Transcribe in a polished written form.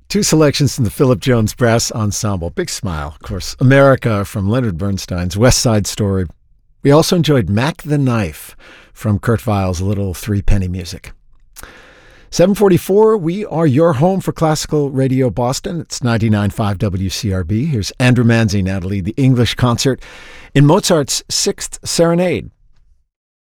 Two selections from the Philip Jones Brass Ensemble. Big Smile, of course. America from Leonard Bernstein's West Side Story. We also enjoyed Mac the Knife from Kurt Weill's Little Three-Penny Music. 7:44, we are your home for classical radio Boston. It's 99.5 WCRB. Here's Andrew Manzi now to lead the English concert in Mozart's Sixth Serenade.